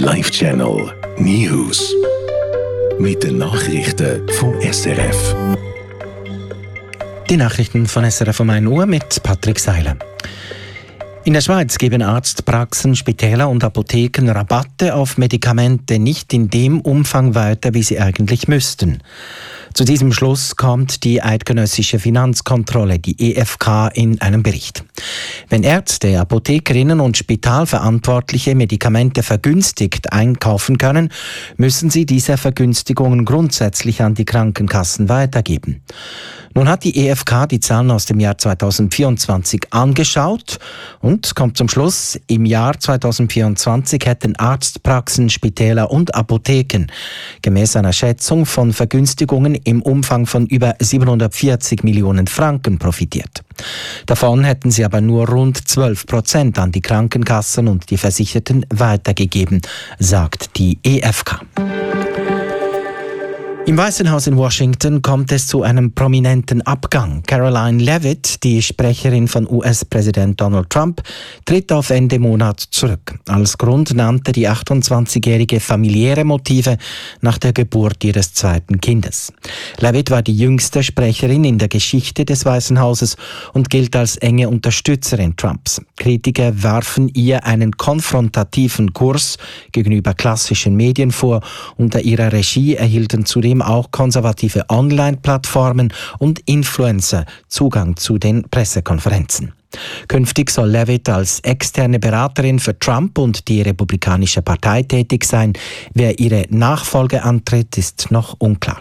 Live Channel News. Mit den Nachrichten vom SRF. Die Nachrichten von SRF um 1 Uhr mit Patrick Seiler. In der Schweiz geben Arztpraxen, Spitäler und Apotheken Rabatte auf Medikamente nicht in dem Umfang weiter, wie sie eigentlich müssten. Zu diesem Schluss kommt die Eidgenössische Finanzkontrolle, die EFK, in einem Bericht. Wenn Ärzte, Apothekerinnen und Spitalverantwortliche Medikamente vergünstigt einkaufen können, müssen sie diese Vergünstigungen grundsätzlich an die Krankenkassen weitergeben. Nun hat die EFK die Zahlen aus dem Jahr 2024 angeschaut und kommt zum Schluss, im Jahr 2024 hätten Arztpraxen, Spitäler und Apotheken gemäß einer Schätzung von Vergünstigungen im Umfang von über 740 Millionen Franken profitiert. Davon hätten sie aber nur rund 12% an die Krankenkassen und die Versicherten weitergegeben, sagt die EFK. Im Weißen Haus in Washington kommt es zu einem prominenten Abgang. Caroline Leavitt, die Sprecherin von US-Präsident Donald Trump, tritt auf Ende Monat zurück. Als Grund nannte die 28-Jährige familiäre Motive nach der Geburt ihres zweiten Kindes. Leavitt war die jüngste Sprecherin in der Geschichte des Weißen Hauses und gilt als enge Unterstützerin Trumps. Kritiker werfen ihr einen konfrontativen Kurs gegenüber klassischen Medien vor. Unter ihrer Regie erhielten zudem auch konservative Online-Plattformen und Influencer Zugang zu den Pressekonferenzen. Künftig soll Leavitt als externe Beraterin für Trump und die Republikanische Partei tätig sein. Wer ihre Nachfolge antritt, ist noch unklar.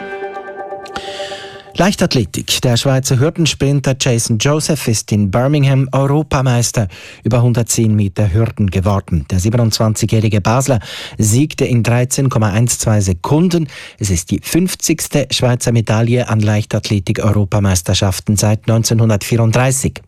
Leichtathletik. Der Schweizer Hürdensprinter Jason Joseph ist in Birmingham Europameister über 110 Meter Hürden geworden. Der 27-jährige Basler siegte in 13,12 Sekunden. Es ist die 50. Schweizer Medaille an Leichtathletik-Europameisterschaften seit 1934.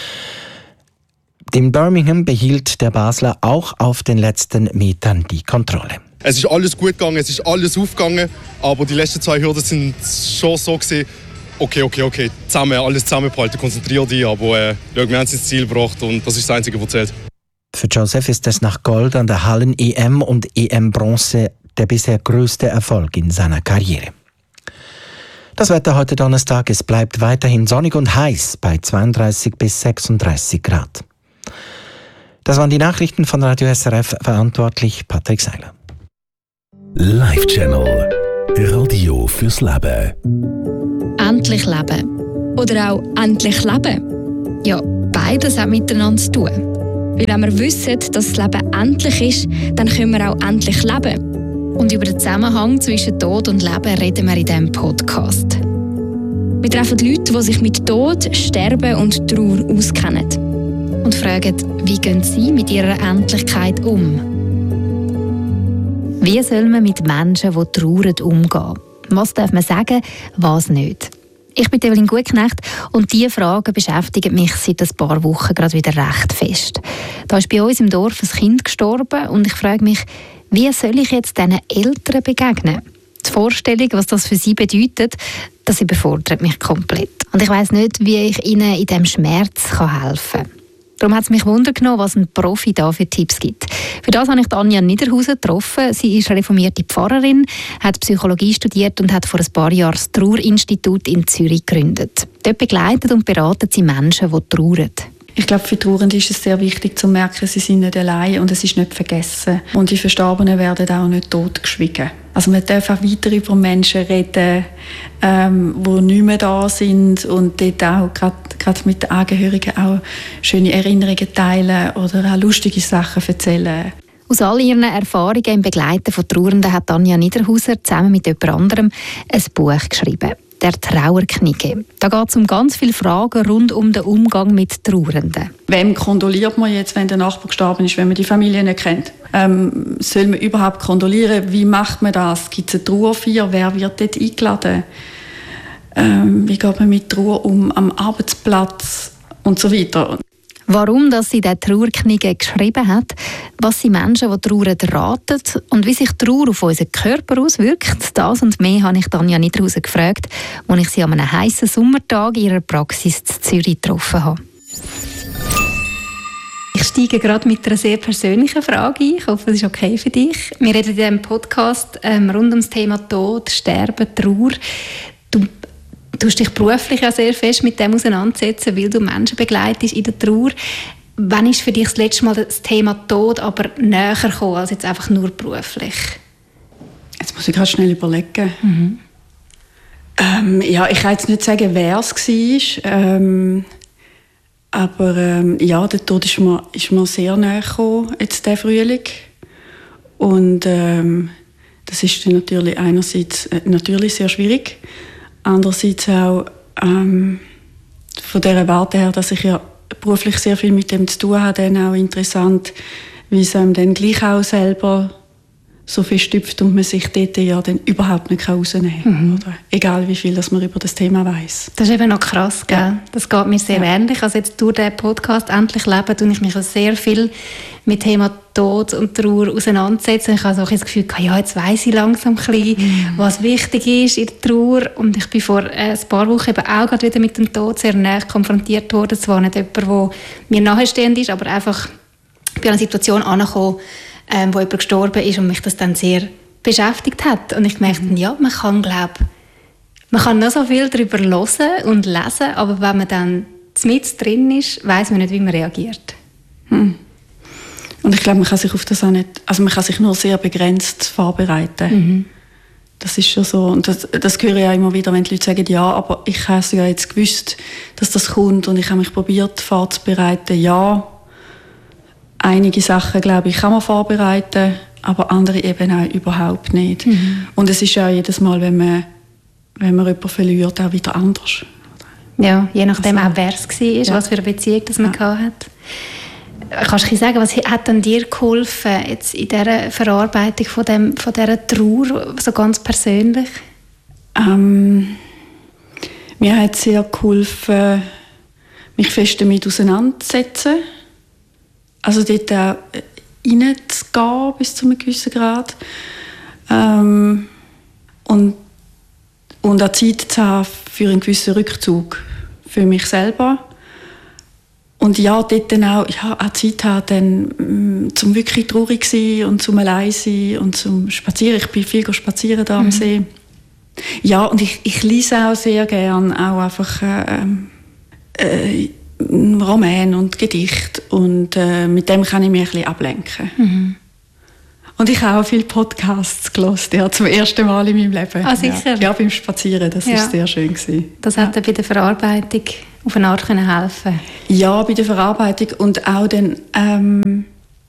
In Birmingham behielt der Basler auch auf den letzten Metern die Kontrolle. Es ist alles gut gegangen, es ist alles aufgegangen, aber die letzten 2 Hürden sind schon so gewesen, okay, alles zusammengehalten, konzentriert dich, aber wir haben es ins Ziel gebracht und das ist das Einzige, was zählt. Für Joseph ist es nach Gold an der Hallen-EM und EM-Bronze der bisher größte Erfolg in seiner Karriere. Das Wetter heute Donnerstag, es bleibt weiterhin sonnig und heiß bei 32 bis 36 Grad. Das waren die Nachrichten von Radio SRF, verantwortlich Patrick Seiler. Live Channel Radio fürs Leben. Endlich leben. Oder auch endlich leben. Ja, beides hat miteinander zu tun. Weil wenn wir wissen, dass das Leben endlich ist, dann können wir auch endlich leben. Und über den Zusammenhang zwischen Tod und Leben reden wir in diesem Podcast. Wir treffen Leute, die sich mit Tod, Sterben und Trauer auskennen. Und fragen, wie gehen sie mit ihrer Endlichkeit um? Wie soll man mit Menschen, die trauern, umgehen? Was darf man sagen, was nicht? Ich bin Evelyn Gutknecht und diese Fragen beschäftigen mich seit ein paar Wochen gerade wieder recht fest. Da ist bei uns im Dorf ein Kind gestorben und ich frage mich, wie soll ich jetzt diesen Eltern begegnen? Die Vorstellung, was das für sie bedeutet, das überfordert mich komplett. Und ich weiss nicht, wie ich ihnen in diesem Schmerz helfen kann. Darum hat es mich Wunder genommen, was ein Profi da für Tipps gibt. Für das habe ich Anja Niederhausen getroffen. Sie ist reformierte Pfarrerin, hat Psychologie studiert und hat vor ein paar Jahren das Trauerinstitut in Zürich gegründet. Dort begleitet und beraten sie Menschen, die trauern. Ich glaube, für Trauernde ist es sehr wichtig zu merken, sie sind nicht allein und es ist nicht vergessen. Und die Verstorbenen werden auch nicht totgeschwiegen. Also man darf auch weiter über Menschen reden, die nicht mehr da sind und dort auch gerade mit den Angehörigen auch schöne Erinnerungen teilen oder auch lustige Sachen erzählen. Aus all ihren Erfahrungen im Begleiten von Trauernden hat Anja Niederhauser zusammen mit jemand anderem ein Buch geschrieben. «Der Trauerknigge». Da geht es um ganz viele Fragen rund um den Umgang mit Trauernden. Wem kondoliert man jetzt, wenn der Nachbar gestorben ist, wenn man die Familie nicht kennt? Soll man überhaupt kondolieren? Wie macht man das? Gibt es eine Trauerfeier? Wer wird dort eingeladen? Wie geht man mit Trauer um am Arbeitsplatz? Und so weiter. Warum dass sie diese Trauerknigge geschrieben hat, was sie Menschen, die trauern, raten und wie sich Trauer auf unseren Körper auswirkt, das und mehr habe ich Anja Niederhausen gefragt, als ich sie an einem heißen Sommertag in ihrer Praxis in Zürich getroffen habe. Ich steige gerade mit einer sehr persönlichen Frage ein. Ich hoffe, das ist okay für dich. Wir reden in diesem Podcast rund ums Thema Tod, Sterben, Trauer. Du tust dich beruflich ja sehr fest mit dem auseinandersetzen, weil du Menschen begleitest in der Trauer. Wann ist für dich das letzte Mal das Thema Tod aber näher gekommen, als jetzt einfach nur beruflich? Jetzt muss ich gerade schnell überlegen. Ja, ich kann jetzt nicht sagen, wer es war. Aber der Tod ist mir sehr nahe gekommen, jetzt diesen Frühling. Und das ist dann natürlich einerseits natürlich sehr schwierig, andererseits auch von dieser Warte her, dass ich ja beruflich sehr viel mit dem zu tun habe, dann auch interessant, wie es einem dann gleich auch selber so verstüpft und man sich dort ja dann überhaupt nicht rausnehmen kann. Oder? Egal wie viel dass man über das Thema weiss. Das ist eben noch krass, gell? Ja. Das geht mir sehr ähnlich. Also jetzt durch diesen Podcast «Endlich leben» tue ich mich sehr viel mit dem Thema Tod und Trauer auseinandersetzen. Ich habe so das Gefühl, ja, jetzt weiss ich langsam ein bisschen, was wichtig ist in der Trauer. Und ich bin vor ein paar Wochen eben auch gerade wieder mit dem Tod sehr nahe konfrontiert worden. Zwar nicht jemand, der mir nahestehend ist, aber einfach bei einer Situation angekommen, wo jemand gestorben ist und mich das dann sehr beschäftigt hat. Und ich merkte, ja, man kann noch so viel darüber hören und lesen, aber wenn man dann mitten drin ist, weiss man nicht, wie man reagiert. Und ich glaube, man kann sich auf das auch nicht, also man kann sich nur sehr begrenzt vorbereiten. Das ist schon so. Und das höre ich auch immer wieder, wenn die Leute sagen, ja, aber ich habe es ja jetzt gewusst, dass das kommt und ich habe mich probiert vorzubereiten. Ja, einige Sachen, glaube ich, kann man vorbereiten, aber andere eben auch überhaupt nicht. Und es ist auch jedes Mal, wenn man jemanden verliert, auch wieder anders. Ja, je nachdem auch, wer es war, was für eine Beziehung das man hatte. Kannst du sagen, was hat denn dir geholfen jetzt in dieser Verarbeitung von dieser Trauer, so ganz persönlich? Mir hat sehr geholfen, mich fest damit auseinanderzusetzen. Also dort auch reinzugehen bis zu einem gewissen Grad. Und auch Zeit zu haben für einen gewissen Rückzug für mich selber. Und ja, dort dann auch Zeit haben, dann, zum wirklich traurig sein und zum allein sein und zum Spazieren. Ich bin viel spazieren da am See. Ja, und ich lese auch sehr gerne auch einfach Roman und Gedicht und mit dem kann ich mich ein bisschen ablenken. Und ich habe auch viele Podcasts gehört, ja, zum ersten Mal in meinem Leben. Ah, sicher? Ja, beim Spazieren, das war sehr schön gewesen. Das hat dir bei der Verarbeitung auf eine Art helfen? Ja, bei der Verarbeitung und auch dann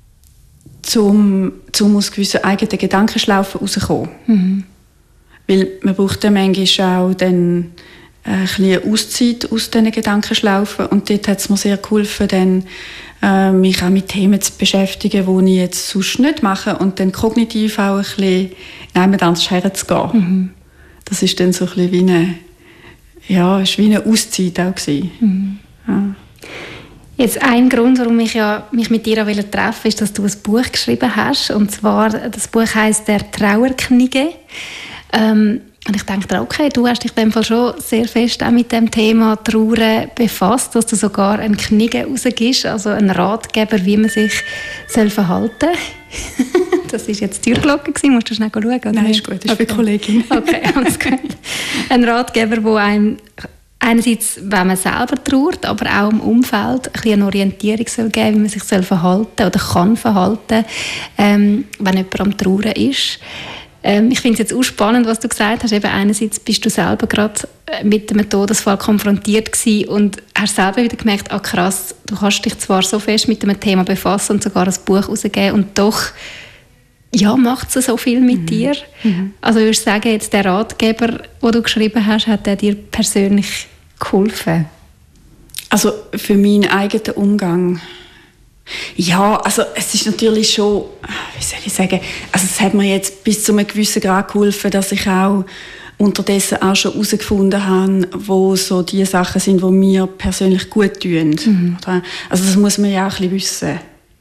zum aus gewissen eigenen Gedankenschlaufen rauszukommen. Weil man braucht dann manchmal auch dann ein bisschen Auszeit aus diesen Gedankenschlaufen. Und dort hat es mir sehr geholfen, dann, mich auch mit Themen zu beschäftigen, die ich jetzt sonst nicht mache. Und dann kognitiv auch ein bisschen jemand anders herzugehen. Das ist dann so ein bisschen wie eine Auszeit auch gewesen. Ja. Jetzt ein Grund, warum ich mich mit dir treffen wollte, ist, dass du ein Buch geschrieben hast. Und zwar, das Buch heisst «Der Trauerknigge». Und ich denke, okay, du hast dich in dem Fall schon sehr fest auch mit dem Thema Trauer befasst, dass du sogar eine Knigge rausgibst, also einen Ratgeber, wie man sich verhalten soll. Das war jetzt die Türglocke, musst du schnell schauen? Oder? Nein, ist gut, das ist für die Kollegin. Okay, alles gut. Ein Ratgeber, der einem einerseits, wenn man selber trauert, aber auch im Umfeld ein bisschen eine Orientierung soll geben, wie man sich verhalten oder kann verhalten, wenn jemand am Trauern ist. Ich finde es jetzt auch spannend, was du gesagt hast. Eben einerseits bist du selber gerade mit einem Todesfall konfrontiert gewesen und hast selber wieder gemerkt, krass, du kannst dich zwar so fest mit dem Thema befassen und sogar ein Buch rausgeben und doch macht es so viel mit dir. Also ich würde sagen, jetzt der Ratgeber, den du geschrieben hast, hat der dir persönlich geholfen? Also für meinen eigenen Umgang. Ja, also es ist natürlich schon, wie soll ich sagen, also es hat mir jetzt bis zu einem gewissen Grad geholfen, dass ich auch unterdessen auch schon herausgefunden habe, wo so die Sachen sind, die mir persönlich gut tun. Also das muss man ja auch ein bisschen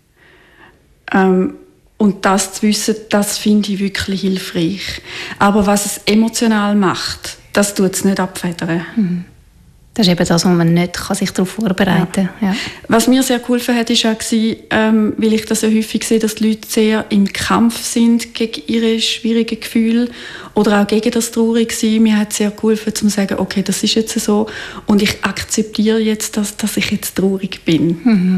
wissen. Und das zu wissen, das finde ich wirklich hilfreich. Aber was es emotional macht, das tut es nicht abfedern. Das ist eben das, wo man nicht sich darauf vorbereiten kann. Ja. Was mir sehr geholfen hat, war auch, weil ich das ja häufig sehe, dass die Leute sehr im Kampf sind gegen ihre schwierigen Gefühle oder auch gegen das Traurigsein. Mir hat es sehr geholfen, zu sagen, okay, das ist jetzt so und ich akzeptiere jetzt, dass ich jetzt traurig bin.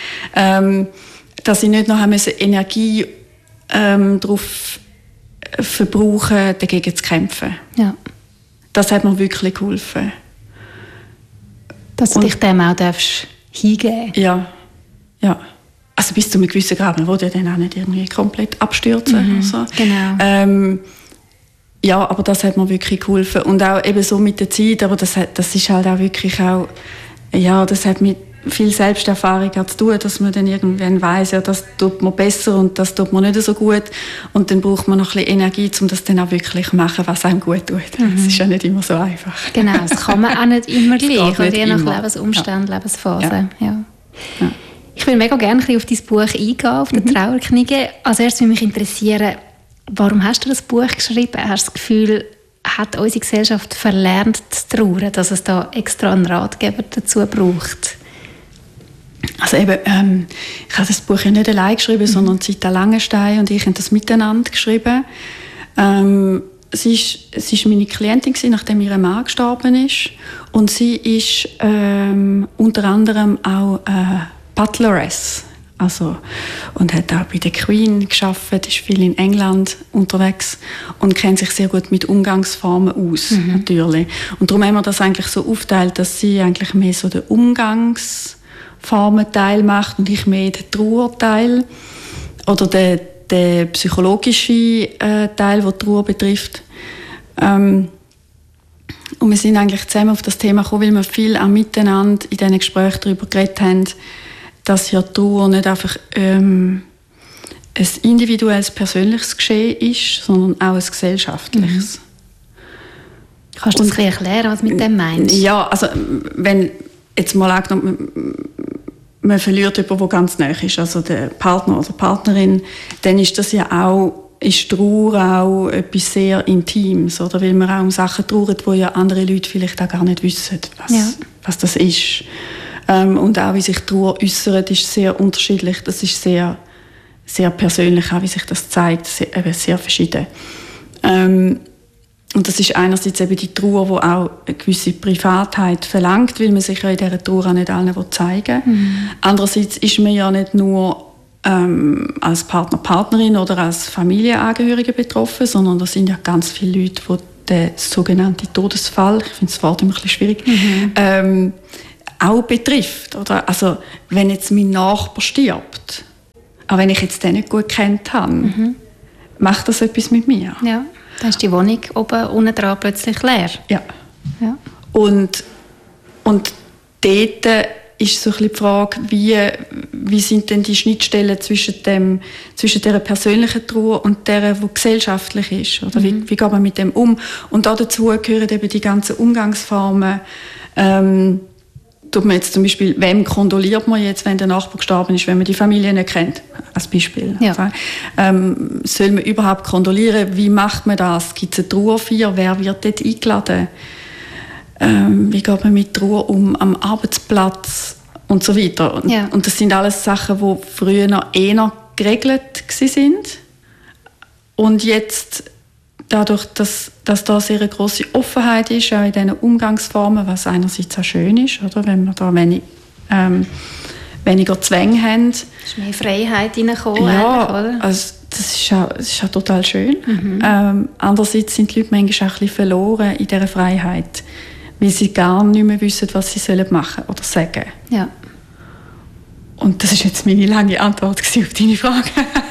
Dass ich nicht noch Energie darauf verbrauchen, dagegen zu kämpfen. Ja. Das hat mir wirklich geholfen. Dass du dich dem auch hingeben darfst. Ja. Also bis zu einem gewissen Grad. Man will ja dann auch nicht irgendwie komplett abstürzen. So. Genau. Ja, aber das hat mir wirklich geholfen. Und auch eben so mit der Zeit, aber das ist halt auch wirklich auch, ja, das hat mit viel Selbsterfahrung zu tun, dass man dann irgendwann weiss, ja, das tut mir besser und das tut mir nicht so gut. Und dann braucht man noch ein bisschen Energie, um das dann auch wirklich zu machen, was einem gut tut. Das ist ja nicht immer so einfach. Genau, das kann man auch nicht immer gleich. Und je nach Lebensumständen, Lebensphase. Ja. Ich will mega gerne auf dein Buch eingehen, auf die Trauerknige. Als erstes würde mich interessieren, warum hast du das Buch geschrieben? Hast du das Gefühl, hat unsere Gesellschaft verlernt zu trauern, dass es da extra einen Ratgeber dazu braucht? Also eben, ich habe das Buch ja nicht allein geschrieben, sondern Zita Langenstein und ich haben das miteinander geschrieben. Sie war meine Klientin, nachdem ihr Mann gestorben ist. Und sie ist unter anderem auch Butleress. Also, und hat auch bei der Queen gearbeitet, ist viel in England unterwegs und kennt sich sehr gut mit Umgangsformen aus, natürlich. Und darum haben wir das eigentlich so aufgeteilt, dass sie eigentlich mehr so den Umgangsformen-Teil macht und ich mehr den Trauerteil oder den psychologischen Teil, der die Trauer betrifft. Und wir sind eigentlich zusammen auf das Thema gekommen, weil wir viel auch miteinander in diesen Gesprächen darüber geredet haben, dass ja Trauer nicht einfach ein individuelles, persönliches Geschehen ist, sondern auch ein gesellschaftliches. Kannst du das ein bisschen erklären, was du mit dem meinst? Ja, also wenn jetzt mal angenommen, man verliert jemanden, der ganz nahe ist, also der Partner oder Partnerin, dann ist das ja auch, ist Trauer auch etwas sehr Intimes, oder? Weil man auch um Sachen trauert, wo ja andere Leute vielleicht auch gar nicht wissen, was das ist. Und auch wie sich Trauer äußert, ist sehr unterschiedlich. Das ist sehr, sehr persönlich, auch wie sich das zeigt, sehr verschieden. Und das ist einerseits eben die Trauer, die auch eine gewisse Privatheit verlangt, weil man sich ja in dieser Trauer auch nicht allen zeigen will. Andererseits ist man ja nicht nur als Partner, Partnerin oder als Familienangehörige betroffen, sondern da sind ja ganz viele Leute, die den sogenannten Todesfall, ich finde das Wort immer ein bisschen schwierig, auch betrifft. Oder? Also, wenn jetzt mein Nachbar stirbt, auch wenn ich jetzt den nicht gut kennt habe, macht das etwas mit mir. Ja, dann ist die Wohnung unten dran plötzlich leer. Ja. Und dort ist so ein bisschen die Frage, wie sind denn die Schnittstellen zwischen dieser persönlichen Trauer und der, die gesellschaftlich ist? Oder wie geht man mit dem um? Und dazu gehören eben die ganzen Umgangsformen. Tut man jetzt zum Beispiel, wem kondoliert man jetzt, wenn der Nachbar gestorben ist, wenn man die Familie nicht kennt, als Beispiel. Ja. Soll man überhaupt kondolieren? Wie macht man das? Gibt es eine Trauerfeier? Wer wird dort eingeladen? Wie geht man mit Trauer um am Arbeitsplatz? Und so weiter. Und das sind alles Sachen, die früher noch eher geregelt waren. Und jetzt, dadurch, dass da sehr eine grosse Offenheit ist, auch in diesen Umgangsformen, was einerseits auch schön ist, oder? Wenn wir da weniger Zwänge haben. Es ist mehr Freiheit reingekommen, oder? Also das ist auch total schön. Andererseits sind die Leute manchmal auch ein bisschen verloren in dieser Freiheit, weil sie gar nicht mehr wissen, was sie machen oder sagen. Ja. Und das ist jetzt meine lange Antwort auf deine Frage.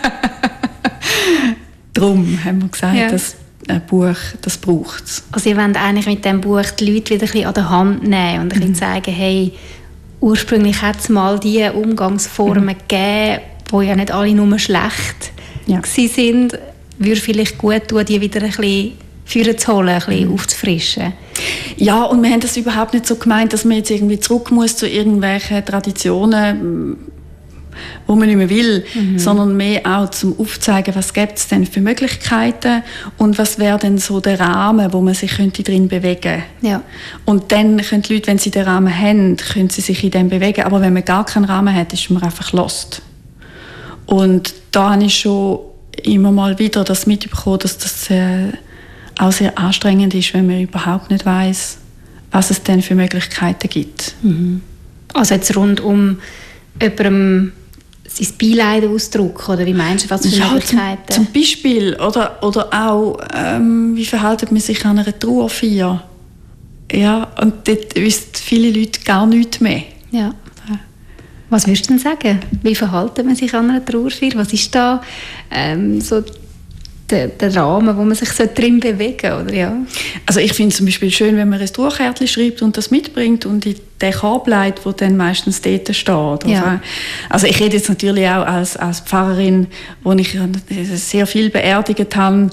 Darum haben wir gesagt, dass ein Buch, das braucht es. Also ihr wollt eigentlich mit diesem Buch die Leute wieder ein bisschen an der Hand nehmen und ein bisschen zeigen, hey, ursprünglich hat es mal diese Umgangsformen gegeben, die ja nicht alle nur schlecht waren. Würde vielleicht gut tun, die wieder ein bisschen vorzuholen, ein bisschen aufzufrischen. Ja, und wir haben das überhaupt nicht so gemeint, dass man jetzt irgendwie zurück muss zu irgendwelchen Traditionen wo man nicht mehr will, sondern mehr auch zum Aufzeigen, was gibt es denn für Möglichkeiten und was wäre denn so der Rahmen, wo man sich könnte drin bewegen. Ja. Und dann können die Leute, wenn sie den Rahmen haben, können sie sich in dem bewegen. Aber wenn man gar keinen Rahmen hat, ist man einfach lost. Und da habe ich schon immer mal wieder das mitbekommen, dass das auch sehr anstrengend ist, wenn man überhaupt nicht weiss, was es denn für Möglichkeiten gibt. Also jetzt rund um jemandem sein Beileid ausdrücken, oder wie meinst du, was für Möglichkeiten? Zum Beispiel, oder auch, wie verhält man sich an einer Trauerfeier? Ja, und dort wissen viele Leute gar nichts mehr. Ja. Was würdest du denn sagen? Wie verhält man sich an einer Trauerfeier? Was ist da so der Rahmen, wo man sich so drin bewegen sollte, oder? Ja. Also ich finde es zum Beispiel schön, wenn man ein Trauerkärtchen schreibt und das mitbringt und in den Korb legt, der dann meistens dort steht. Ja. Also ich rede jetzt natürlich auch als Pfarrerin, wo ich sehr viel beerdigt habe,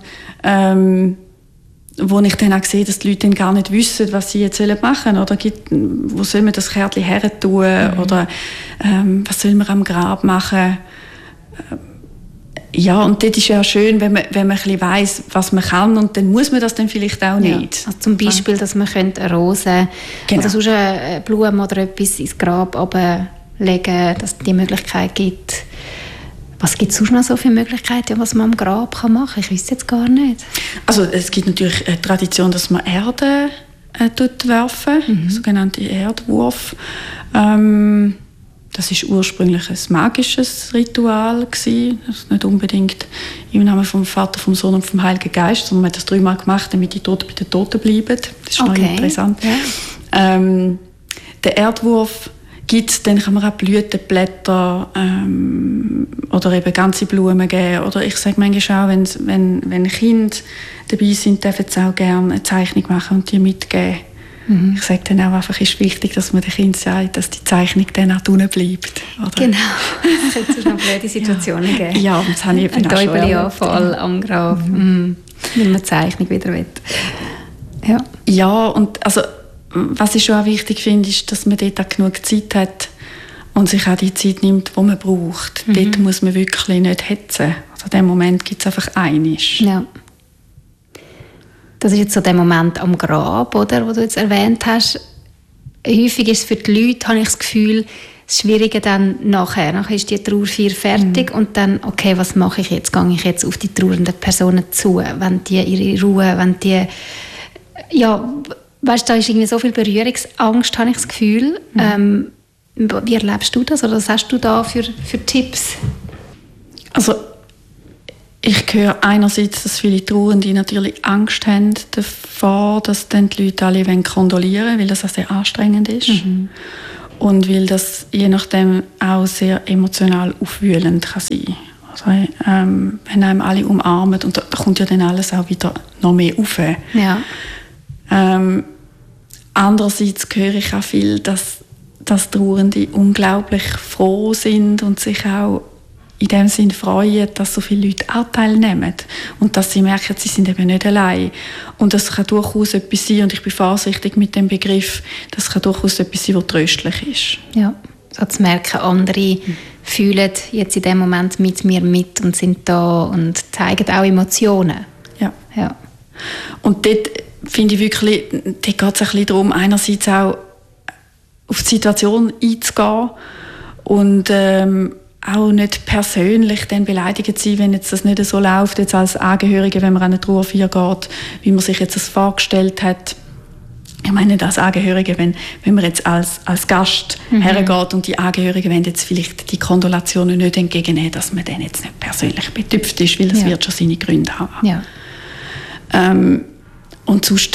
wo ich dann auch sehe, dass die Leute dann gar nicht wissen, was sie jetzt machen sollen. Oder wo soll man das Kärtchen her tun? Oder was soll man am Grab machen? Ja, und dort ist ja schön, wenn man ein bisschen weiss, was man kann, und dann muss man das dann vielleicht auch nicht. Ja. Also zum Beispiel, dass man eine Rose oder sonst eine Blume oder etwas ins Grab ablegen, dass es die Möglichkeit gibt. Was gibt es sonst noch so für Möglichkeiten, was man am Grab machen kann? Ich weiß jetzt gar nicht. Also es gibt natürlich eine Tradition, dass man Erde werfen, sogenannte Erdwurf. Das ist ursprünglich ein magisches Ritual gewesen. Das ist nicht unbedingt im Namen vom Vater, vom Sohn und vom Heiligen Geist, sondern man hat das 3-mal gemacht, damit die Toten bei den Toten bleiben. Das ist noch interessant. Ja. Der Erdwurf gibt es, dann kann man auch Blütenblätter oder eben ganze Blumen geben. Oder ich sage manchmal auch, wenn Kinder dabei sind, dürfen sie auch gerne eine Zeichnung machen und die mitgeben. Ich sage dann auch einfach, es ist wichtig, dass man den Kindern sagt, dass die Zeichnung dann auch unten bleibt. Oder? Genau, es hätte sonst noch blöde Situationen geben. Ja, das habe ich eben auch schon erlebt. Ein Täubeli-Anfall am Grab, weil man die Zeichnung wieder will. Ja, und also, was ich schon auch wichtig finde, ist, dass man dort auch genug Zeit hat und sich auch die Zeit nimmt, die man braucht. Dort muss man wirklich nicht hetzen. Also in dem Moment gibt es einfach einiges. Ja. Das ist jetzt so der Moment am Grab, oder, wo du jetzt erwähnt hast. Häufig ist es für die Leute, habe ich das Gefühl, das Schwierige dann nachher. Nachher ist die Trauerfeier fertig und dann, okay, was mache ich jetzt? Gehe ich jetzt auf die trauernden Personen zu? Wenn die ihre Ruhe, wenn die... Ja, weißt du, da ist irgendwie so viel Berührungsangst, habe ich das Gefühl. Wie erlebst du das? Oder was hast du da für Tipps? Also, ich höre einerseits, dass viele Trauernde natürlich Angst haben davor, dass dann die Leute alle kondolieren wollen, weil das auch sehr anstrengend ist. Und weil das je nachdem auch sehr emotional aufwühlend kann sein. Also, wenn einem alle umarmen, und da kommt ja dann alles auch wieder noch mehr auf. Ja. Andererseits höre ich auch viel, dass Trauernde unglaublich froh sind und sich auch in dem Sinn freuen, dass so viele Leute auch teilnehmen und dass sie merken, sie sind eben nicht allein. Und das kann durchaus etwas sein, und ich bin vorsichtig mit dem Begriff, das kann durchaus etwas sein, was tröstlich ist. Ja, so zu merken, andere fühlen jetzt in dem Moment mit mir mit und sind da und zeigen auch Emotionen. Ja. Und dort finde ich wirklich, dort geht es ein bisschen darum, einerseits auch auf die Situation einzugehen und auch nicht persönlich dann beleidigt zu sein, wenn jetzt das nicht so läuft, jetzt als Angehörige, wenn man an eine Trauerfeier geht, wie man sich jetzt das vorgestellt hat. Ich meine nicht als Angehörige, wenn man jetzt als Gast hergeht und die Angehörigen wollen jetzt vielleicht die Kondolationen nicht entgegennehmen, dass man dann jetzt nicht persönlich betüpft ist, weil das wird schon seine Gründe haben. Ja. Und sonst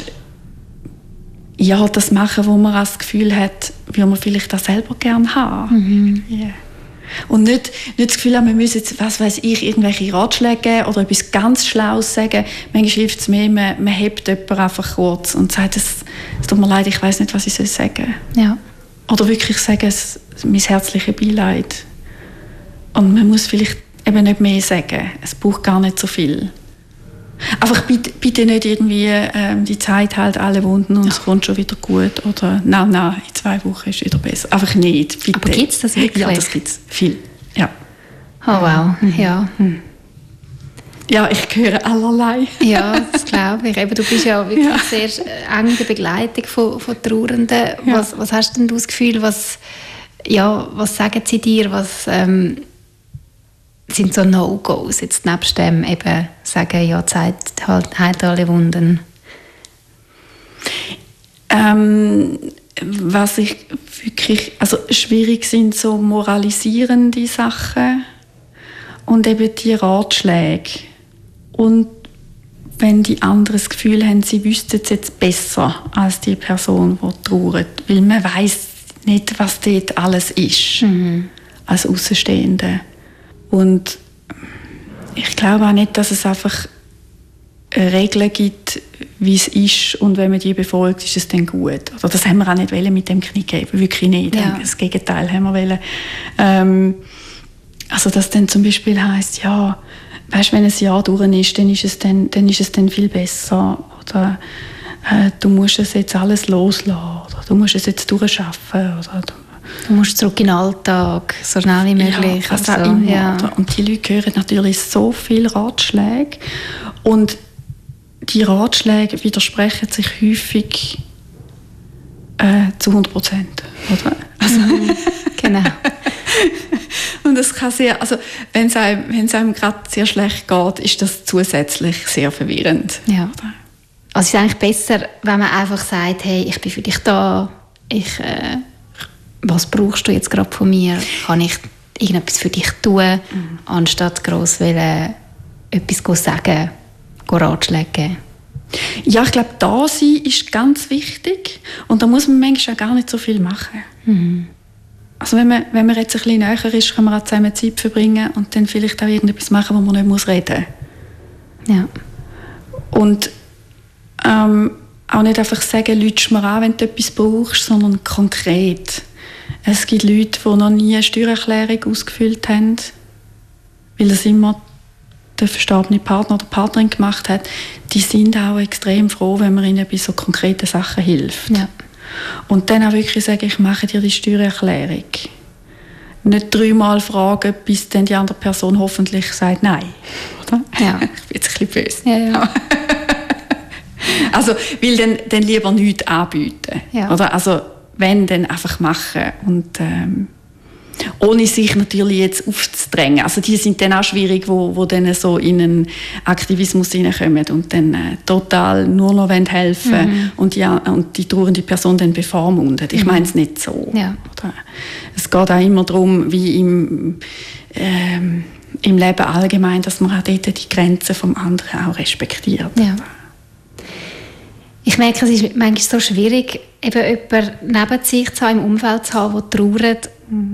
das machen, wo man das Gefühl hat, will man vielleicht auch selber gerne haben. Yeah. Und nicht das Gefühl haben, wir müssen jetzt, was weiss ich, irgendwelche Ratschläge geben oder etwas ganz Schlaues sagen. Manchmal hilft es mehr, man hebt jemanden einfach kurz und sagt, es tut mir leid, ich weiss nicht, was ich sagen soll. Ja. Oder wirklich sagen, mein herzliches Beileid. Und man muss vielleicht eben nicht mehr sagen. Es braucht gar nicht so viel. Einfach bitte nicht irgendwie die Zeit hält alle Wunden und es kommt schon wieder gut. Oder nein, in 2 Wochen ist es wieder besser. Einfach nicht, bitte. Aber gibt es das wirklich? Ja, das gibt es. Viel. Ja. Oh wow, ja. Ja, ich höre allerlei. Ja, das glaube ich. Eben, du bist ja wirklich sehr eng in der Begleitung von Trauernden. Ja. Was hast denn du das Gefühl, was sagen sie dir, was sind so No-Gos, jetzt nebst dem eben sagen, ja, Zeit heilt alle Wunden? Was ich wirklich, also schwierig sind so moralisierende Sachen und eben die Ratschläge. Und wenn die anderen das Gefühl haben, sie wüssten es jetzt besser als die Person, die trauert, weil man weiss nicht, was dort alles ist, als Außenstehende. Und ich glaube auch nicht, dass es einfach Regeln gibt, wie es ist, und wenn man die befolgt, ist es dann gut. Oder das haben wir auch nicht mit dem Knie geben, wirklich nicht. Ja. Das Gegenteil haben wir wollen. Also dass dann zum Beispiel heisst, ja, weißt, wenn ein Jahr durch ist, dann ist es dann viel besser. Oder du musst es jetzt alles loslassen. Oder du musst es jetzt durchschaffen. Oder du musst zurück in den Alltag, so schnell wie möglich. Ja, also immer. Ja. Und die Leute hören natürlich so viele Ratschläge. Und die Ratschläge widersprechen sich häufig zu 100%. Oder? Also, genau. Und es kann sehr, also wenn es einem gerade sehr schlecht geht, ist das zusätzlich sehr verwirrend. Ja. Also es ist eigentlich besser, wenn man einfach sagt, hey, ich bin für dich da, was brauchst du jetzt gerade von mir? Kann ich irgendetwas für dich tun, anstatt gross etwas sagen, Ratschläge geben? Ja, ich glaube, da sein ist ganz wichtig. Und da muss man manchmal auch gar nicht so viel machen. Mhm. Also wenn man jetzt ein bisschen näher ist, kann man auch zusammen Zeit verbringen und dann vielleicht auch irgendetwas machen, wo man nicht reden muss. Ja. Und auch nicht einfach sagen, lütsch mir an, wenn du etwas brauchst, sondern konkret. Es gibt Leute, die noch nie eine Steuererklärung ausgefüllt haben, weil das immer der verstorbene Partner oder Partnerin gemacht hat. Die sind auch extrem froh, wenn man ihnen bei so konkreten Sachen hilft. Ja. Und dann auch wirklich sagen, ich mache dir die Steuererklärung. Nicht 3-mal fragen, bis dann die andere Person hoffentlich sagt Nein. Oder? Ja. Ich bin jetzt ein bisschen böse. Ja, ja. Also, weil dann lieber nichts anbieten. Ja. Oder? Also, wenn, dann einfach machen. Und ohne sich natürlich jetzt aufzudrängen. Also die sind dann auch schwierig, wo dann so in einen Aktivismus hineinkommen und dann total nur noch helfen und die trauernde Person dann bevormundet. Ich meine es nicht so. Ja. Oder? Es geht auch immer darum, wie im Leben allgemein, dass man auch dort die Grenzen vom anderen auch respektiert. Ja. Ich merke, es ist manchmal so schwierig, eben jemanden neben sich zu haben, im Umfeld zu haben, der trauert.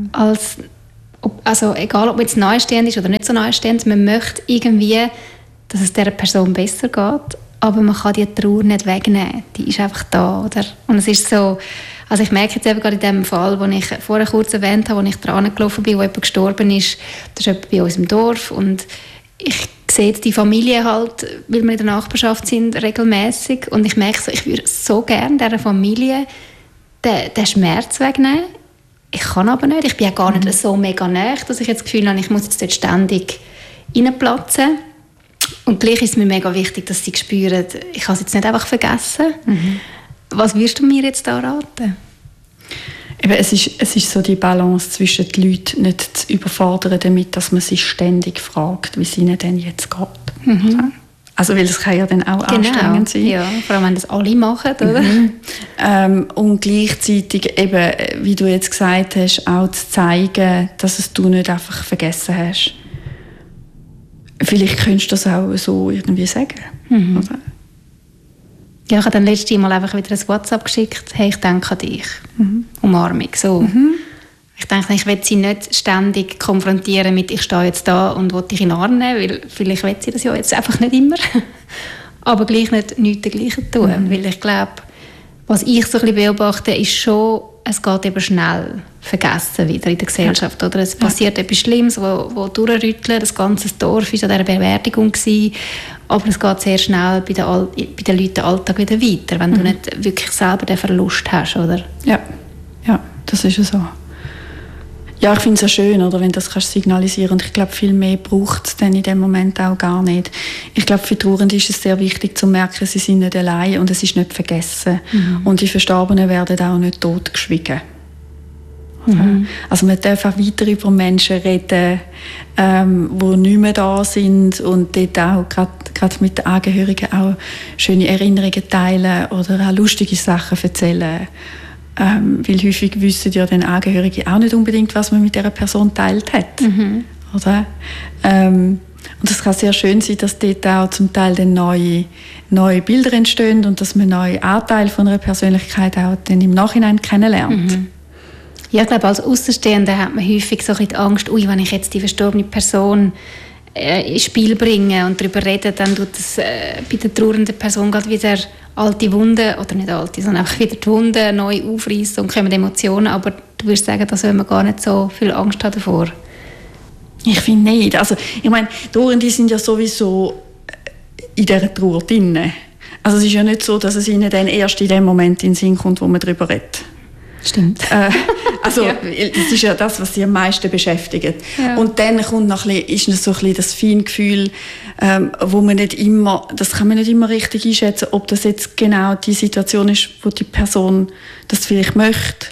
Also egal, ob man jetzt nahestehend ist oder nicht so nahestehend, man möchte irgendwie, dass es dieser Person besser geht, aber man kann die Trauer nicht wegnehmen. Die ist einfach da. Oder? Und es ist so, also ich merke jetzt eben gerade in dem Fall, den ich vorher kurz erwähnt habe, wo ich dran gelaufen bin, wo jemand gestorben ist, das ist jemand bei uns im Dorf und ich sehe die Familie halt, weil wir in der Nachbarschaft sind, regelmäßig und ich merke so, ich würde so gerne dieser Familie den Schmerz wegnehmen. Ich kann aber nicht. Ich bin ja gar nicht so mega nahe, dass ich jetzt das Gefühl habe, ich muss jetzt dort ständig reinplatzen. Und gleich ist es mir mega wichtig, dass sie spüren, ich habe es jetzt nicht einfach vergessen. Was würdest du mir jetzt da raten? Eben, es ist so die Balance zwischen den Leuten nicht zu überfordern damit, dass man sich ständig fragt, wie es ihnen denn jetzt geht. Also, weil es kann ja dann auch anstrengend sein. Ja, vor allem, wenn das alle machen, oder? Und gleichzeitig eben, wie du jetzt gesagt hast, auch zu zeigen, dass es du nicht einfach vergessen hast. Vielleicht könntest du das auch so irgendwie sagen. Oder? Ja, ich habe dann letztes Mal einfach wieder ein WhatsApp geschickt. Hey, ich denke an dich. Umarmung. So. Ich denke, ich will sie nicht ständig konfrontieren mit «ich stehe jetzt da und will dich in den Arm nehmen», weil vielleicht will sie das ja jetzt einfach nicht immer. Aber gleich nicht nichts dergleichen tun. Weil ich glaube, was ich so ein bisschen beobachte, ist schon, es geht eben schnell vergessen wieder in der Gesellschaft. Oder? Es passiert etwas Schlimmes, wo durchrüttelt. Das ganze Dorf war an dieser Beerdigung gewesen. Aber es geht sehr schnell bei den Leuten den Alltag wieder weiter, wenn du nicht wirklich selber den Verlust hast, oder? Ja, das ist so. Ja, ich finde es ja schön, oder, wenn das kannst signalisieren. Und ich glaube, viel mehr braucht es dann in dem Moment auch gar nicht. Ich glaube, für Trauernde ist es sehr wichtig zu merken, sie sind nicht allein und es ist nicht vergessen. Und die Verstorbenen werden auch nicht totgeschwiegen. Also man darf auch weiter über Menschen reden, die nicht mehr da sind und dort auch gerade mit den Angehörigen auch schöne Erinnerungen teilen oder auch lustige Sachen erzählen. Weil häufig wissen ja den Angehörigen auch nicht unbedingt, was man mit dieser Person geteilt hat. Oder? Und es kann sehr schön sein, dass dort auch zum Teil dann neue Bilder entstehen und dass man neue Anteile von einer Persönlichkeit auch dann im Nachhinein kennenlernt. Ja, ich glaube, als Außenstehender hat man häufig so ein bisschen die Angst, wenn ich jetzt die verstorbene Person ins Spiel bringe und darüber rede, dann tut es bei der trauernden Person gerade wieder alte Wunden, oder nicht alte, sondern einfach wieder die Wunden neu aufreißen und kommen Emotionen. Aber du würdest sagen, da soll man gar nicht so viel Angst haben davor? Ich finde nicht. Also, ich meine, Trauernde sind ja sowieso in dieser Trauer drin. Also es ist ja nicht so, dass es ihnen dann erst in dem Moment in den Sinn kommt, wo man darüber redet. Stimmt. Also das ist ja das, was sie am meisten beschäftigt. Ja. Und dann kommt noch ein bisschen, ist noch so ein bisschen das Feingefühl, wo man nicht immer, das kann man nicht immer richtig einschätzen, ob das jetzt genau die Situation ist, wo die Person das vielleicht möchte.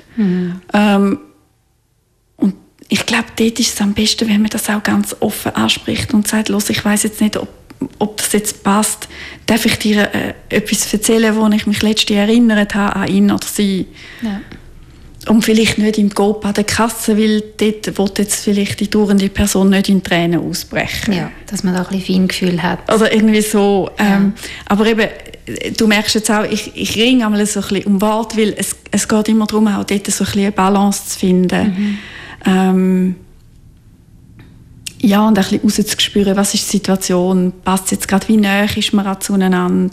Und ich glaube, dort ist es am besten, wenn man das auch ganz offen anspricht und sagt, los, ich weiss jetzt nicht, ob das jetzt passt. Darf ich dir etwas erzählen, wo ich mich letztens erinnert habe an ihn oder sie? Ja. Und vielleicht nicht im Coop an der Kasse, weil dort will jetzt vielleicht die trauernde Person nicht in Tränen ausbrechen. Ja, dass man da ein bisschen Feingefühl hat. Oder irgendwie so. Aber eben, du merkst jetzt auch, ich ringe einmal so ein bisschen um Wort, weil es geht immer darum, auch dort so ein bisschen eine Balance zu finden. Ja, und ein bisschen rauszuspüren, was ist die Situation, passt es jetzt gerade, wie nah ist man auch zueinander.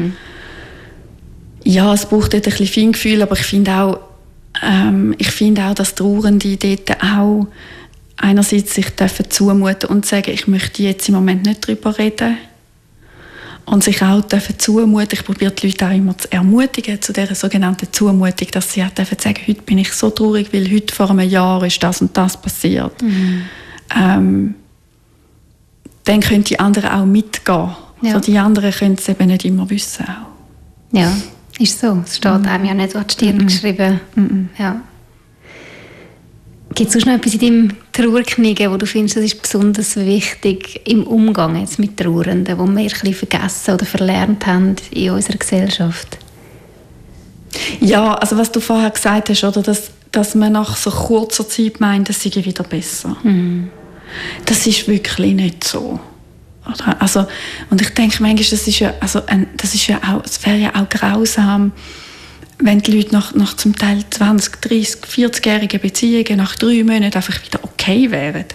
Ja, es braucht dort ein bisschen Feingefühl, aber ich finde auch, dass Trauernde dort auch einerseits sich zumuten und sagen, ich möchte jetzt im Moment nicht darüber reden. Und sich auch zumuten. Ich probiere die Leute auch immer zu ermutigen, zu dieser sogenannten Zumutung, dass sie auch sagen, heute bin ich so traurig, weil heute vor einem Jahr ist das und das passiert. Dann können die anderen auch mitgehen. Ja. Also die anderen können es eben nicht immer wissen. Auch. Ja. Ist so. Es steht einem ja nicht auf die Stirn geschrieben. Ja. Gibt es sonst noch etwas in deinem Trauerknicken, wo du findest, das ist besonders wichtig im Umgang jetzt mit Trauernden, wo wir ein bisschen vergessen oder verlernt haben in unserer Gesellschaft? Ja, also was du vorher gesagt hast, oder, dass man nach so kurzer Zeit meint, es sei wieder besser. Das ist wirklich nicht so. Oder? Also, und ich denke manchmal, es wäre ja auch grausam, wenn die Leute nach zum Teil 20, 30, 40-jährigen Beziehungen nach 3 Monaten einfach wieder okay wären.